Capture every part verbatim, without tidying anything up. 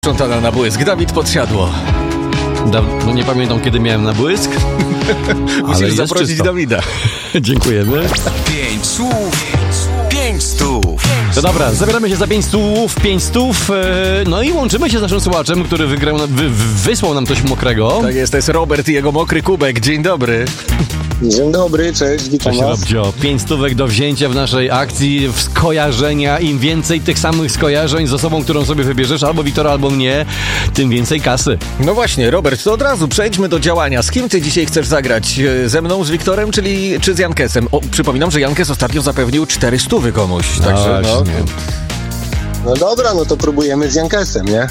Sprzątana na błysk. Dawid Podsiadło. Da, no nie pamiętam, kiedy miałem na błysk. Musisz zaprosić Dawida. Dziękujemy. Pięć słów, pięć stów. To dobra, zabieramy się za pięć stów, pięć stów, yy, no i łączymy się z naszym słuchaczem, który wygrał, wy, wysłał nam coś mokrego. Tak jest, to jest Robert i jego mokry kubek. Dzień dobry. Dzień dobry, cześć, witam Cześć was. Robcio, pięć stówek do wzięcia w naszej akcji w skojarzenia. Im więcej tych samych skojarzeń z osobą, którą sobie wybierzesz, albo Wiktora, albo mnie, tym więcej kasy. No właśnie, Robert, to od razu przejdźmy do działania. Z kim ty dzisiaj chcesz zagrać? Ze mną, z Wiktorem, czyli czy z Jankesem? O, przypominam, że Jankes ostatnio zapewnił cztery stówy komuś. Także no. Właśnie. No dobra, no to próbujemy z Jankesem, nie?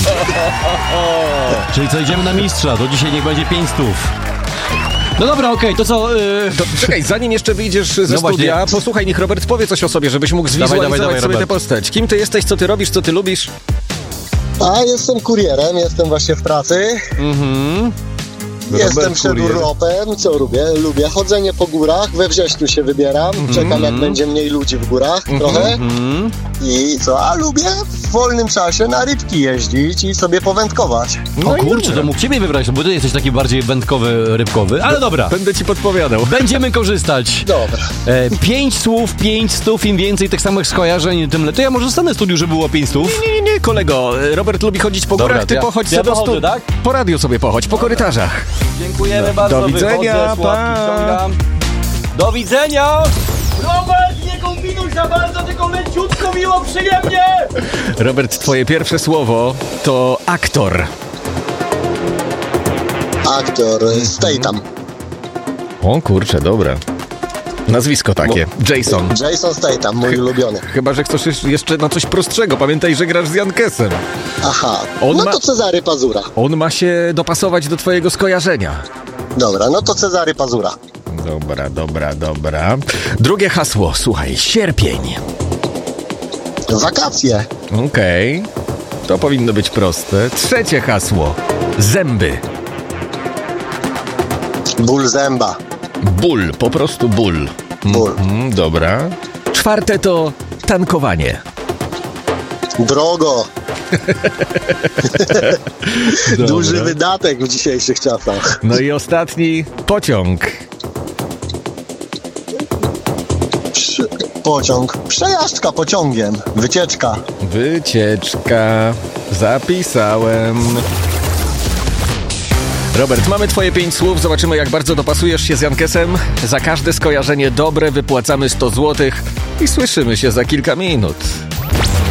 Czyli co, idziemy na mistrza, to dzisiaj niech będzie pięć stów. No dobra, okej, okay, to co... Yy... To, czekaj, zanim jeszcze wyjdziesz ze No studia, właśnie. posłuchaj, niech Robert powie coś o sobie, żebyś mógł zwizualizować dawaj, dawaj, sobie tę Robert. postać. Kim ty jesteś, co ty robisz, co ty lubisz? A jestem kurierem, jestem właśnie w pracy. Mhm. Jestem przed kurier. urlopem, co lubię? Lubię chodzenie po górach, we wrześniu się wybieram, czekam jak będzie mniej ludzi w górach trochę. Mhm. I co? A lubię w wolnym czasie na rybki jeździć i sobie powędkować. O i kurczę, dobra. to mógł ciebie wybrać, bo ty jesteś taki bardziej wędkowy, rybkowy, ale dobra. Będę ci podpowiadał. Będziemy korzystać. Dobra. E, pięć słów, pięć stów, im więcej tych samych skojarzeń, tym lepiej. To ja może zostanę w studiu, żeby było pięć stów. Nie, nie, nie, kolego. Robert lubi chodzić po Dobra, górach, ty to ja- pochodź to ja sobie do pochodzę, stu... tak? Po radiu sobie pochodź, po korytarzach. Dziękujemy Do bardzo. widzenia, wychodzę, pa. sławki ściągam. Do widzenia! Robert, nie kombinuj za bardzo, tylko leciutko, miło, przyjemnie! Robert, twoje pierwsze słowo to aktor. Aktor Statham. O kurczę, dobra. Nazwisko takie. Jason. Jason Statham, mój ulubiony. Chyba, że chcesz jeszcze- jeszcze na coś prostszego. Pamiętaj, że grasz z Jankesem. Aha, On no ma- to Cezary Pazura. On ma się dopasować do twojego skojarzenia. Dobra, no to Cezary Pazura. Dobra, dobra, dobra. Drugie hasło, słuchaj, sierpień. Wakacje. Okej. To powinno być proste. Trzecie hasło, zęby. Ból zęba. Ból, po prostu ból. Ból. Mm, dobra. Czwarte to tankowanie. Drogo. Dobra. Duży wydatek w dzisiejszych czasach. No i ostatni, pociąg. Przy... Pociąg. Przejażdżka pociągiem. Wycieczka. Wycieczka. Zapisałem. Robert, mamy twoje pięć słów. Zobaczymy, jak bardzo dopasujesz się z Jankesem. Za każde skojarzenie dobre wypłacamy sto złotych i słyszymy się za kilka minut.